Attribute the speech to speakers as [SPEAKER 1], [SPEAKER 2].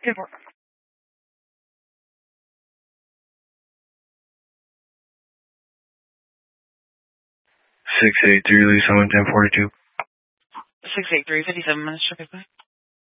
[SPEAKER 1] Good work.
[SPEAKER 2] 683, Lisa, 1042.
[SPEAKER 1] 683, 57 minutes, traffic.